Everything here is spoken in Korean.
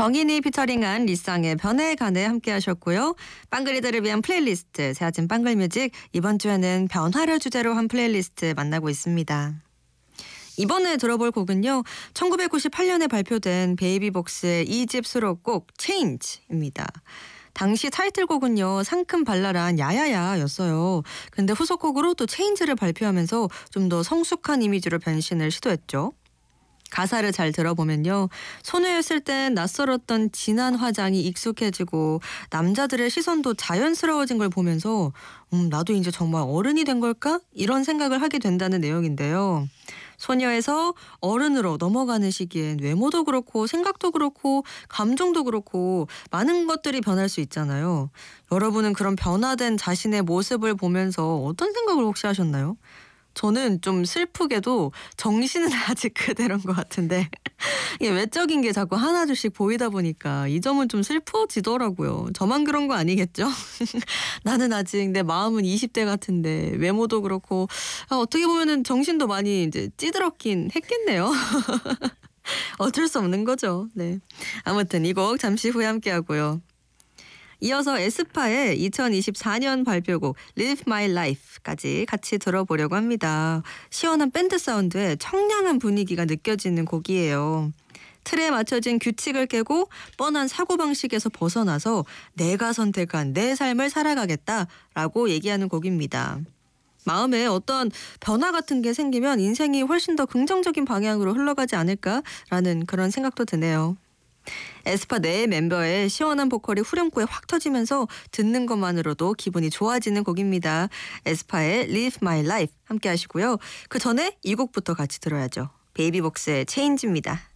정인이 피처링한 리쌍의 변해가네 함께 하셨고요. 빵그리들을 위한 플레이리스트 새아침 빵글뮤직, 이번 주에는 변화를 주제로 한 플레이리스트 만나고 있습니다. 이번에 들어볼 곡은요, 1998년에 발표된 베이비복스의 2집 수록곡 Change입니다. 당시 타이틀곡은요, 상큼 발랄한 야야야였어요. 근데 후속곡으로 또 체인지를 발표하면서 좀 더 성숙한 이미지로 변신을 시도했죠. 가사를 잘 들어보면요, 소녀였을 땐 낯설었던 진한 화장이 익숙해지고 남자들의 시선도 자연스러워진 걸 보면서 나도 이제 정말 어른이 된 걸까? 이런 생각을 하게 된다는 내용인데요. 소녀에서 어른으로 넘어가는 시기엔 외모도 그렇고 생각도 그렇고 감정도 그렇고 많은 것들이 변할 수 있잖아요. 여러분은 그런 변화된 자신의 모습을 보면서 어떤 생각을 혹시 하셨나요? 저는 좀 슬프게도 정신은 아직 그대로인 것 같은데 이게 외적인 게 자꾸 하나둘씩 보이다 보니까 이 점은 좀 슬퍼지더라고요. 저만 그런 거 아니겠죠? 나는 아직 내 마음은 20대 같은데 외모도 그렇고 어떻게 보면은 정신도 많이 이제 찌들었긴 했겠네요. 어쩔 수 없는 거죠. 네. 아무튼 이 곡 잠시 후에 함께 하고요. 이어서 에스파의 2024년 발표곡 Live My Life까지 같이 들어보려고 합니다. 시원한 밴드 사운드에 청량한 분위기가 느껴지는 곡이에요. 틀에 맞춰진 규칙을 깨고 뻔한 사고방식에서 벗어나서 내가 선택한 내 삶을 살아가겠다라고 얘기하는 곡입니다. 마음에 어떤 변화 같은 게 생기면 인생이 훨씬 더 긍정적인 방향으로 흘러가지 않을까라는 그런 생각도 드네요. 에스파 네 멤버의 시원한 보컬이 후렴구에 확 터지면서 듣는 것만으로도 기분이 좋아지는 곡입니다. 에스파의 Live My Life 함께 하시고요. 그 전에 이 곡부터 같이 들어야죠. 베이비복스의 체인지입니다.